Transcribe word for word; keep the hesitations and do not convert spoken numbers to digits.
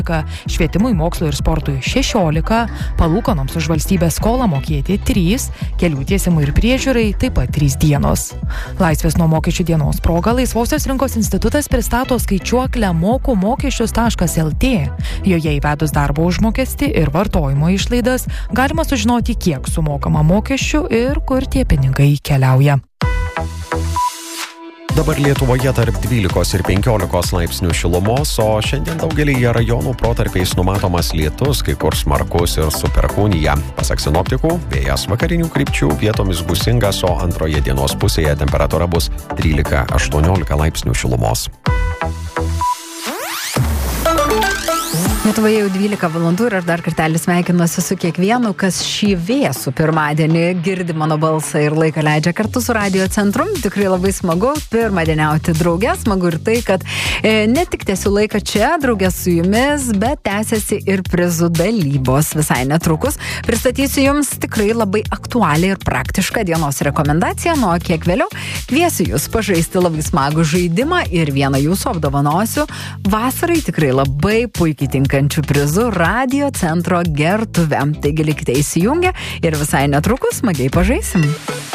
švietimui, mokslui ir sportui šešiolika, palūkanoms už valstybės skolą mokėti trys, kelių tiesimui ir priežiūrai taip pat trys dienos. Laisvės nuo mokesčių dienos proga Laisvosios rinkos institutas pristato skaičiuoklę moku mokesčius taškas lt. Joje įvedus darbo užmokestį ir vartojimo išlaidas galima sužinoti, kiek sumokama mokesčių ir kur tie pinigai keliauja. Dabar Lietuvoje tarp dvylikos ir penkiolikos laipsnių šilumos, o šiandien daugelyje rajonų protarpiais numatomas lietus, kai kur smarkus ir su perkūnija. Pasak sinoptikų, vėjas vakarinių krypčių vietomis gūsingas, o antroje dienos pusėje temperatūra bus trylika aštuoniolika laipsnių šilumos. Lietuvoje jau dvylika valandų ir aš dar kartelį sveikinuosi su kiekvienu, kas šį vėsų pirmadienį girdi mano balsą ir laiką leidžia kartu su Radio Centrum. Tikrai labai smagu pirmadieniauti drauge. Smagu ir tai, kad e, ne tik tęsiu laiką čia drauge su jumis, bet tęsiasi ir prizų dalybos visai netrukus. Pristatysiu jums tikrai labai aktualią ir praktišką dienos rekomendaciją, nuo kiek vėliau kviesiu jūs pažaisti labai smagų žaidimą ir vieną jūsų apdovanosiu vasarai tikrai labai puikiai tinkančių prizų Radio Centro gertuvę. Taigi likite įsijungę ir visai netrukus smagiai pažaisim.